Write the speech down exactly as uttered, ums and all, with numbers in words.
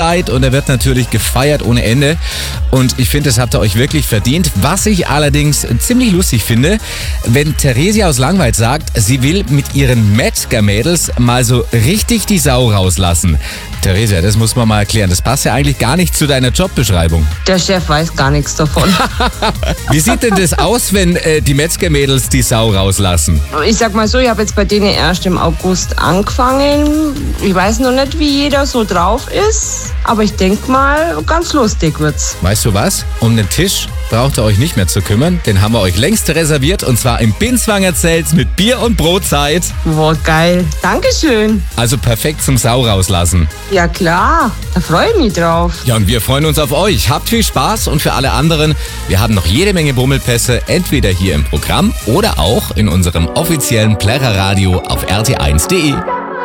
Brotzeit und er wird natürlich gefeiert ohne Ende. Und ich finde, das habt ihr euch wirklich verdient. Was ich allerdings ziemlich lustig finde, wenn Theresia aus Langweid sagt, sie will mit ihren Metzger-Mädels mal so richtig die Sau rauslassen. Theresia, das muss man mal erklären. Das passt ja eigentlich gar nicht zu deiner Jobbeschreibung. Der Chef weiß gar nichts davon. Wie sieht denn das aus, wenn äh, die Metzger-Mädels die Sau rauslassen? Ich sag mal so, ich habe jetzt bei denen erst im August angefangen. Ich weiß noch nicht, wie jeder so drauf ist, aber ich denke mal, ganz lustig wird's. Weißt du was? Um den Tisch braucht ihr euch nicht mehr zu kümmern. Den haben wir euch längst reserviert und zwar im Binswanger Zelt mit Bier und Brotzeit. Boah, geil. Dankeschön. Also perfekt zum Sau rauslassen. Ja klar, da freue ich mich drauf. Ja, und wir freuen uns auf euch. Habt viel Spaß und für alle anderen, wir haben noch jede Menge Bummelpässe, entweder hier im Programm oder auch in unserem offiziellen Plärrer Radio auf r t eins punkt d e.